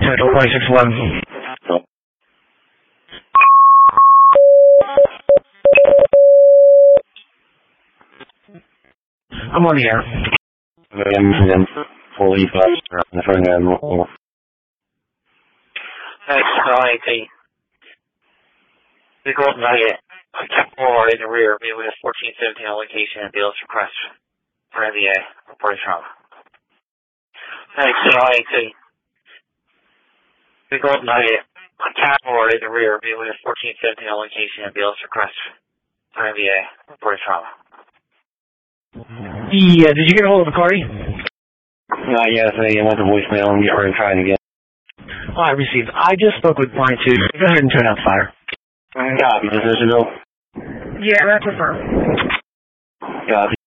Central 2611. I'm on the air. Fully Thanks, AT. The Golden Nugget, or in the rear, be with 1417 on location and Bill's request for NBA reporting from. Thanks, AT. The Golden Nugget, or in the rear, be with 1417 on location and Bill's request for NBA reporting from. Yeah, did you get a hold of McCarty? Yes, I went to voicemail and get ready to try it again. Oh, I received. I just spoke with Brian too. Go ahead and turn out the fire. Copy, Mr. Bill. Yeah, that's confirmed. Copy.